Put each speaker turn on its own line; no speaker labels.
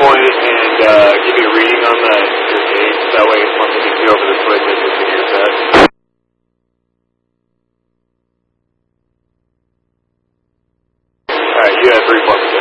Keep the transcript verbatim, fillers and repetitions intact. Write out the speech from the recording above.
point and uh, give you a reading on the your gauge. That way, once you get over the switches, it's in your set. All right, you have three points.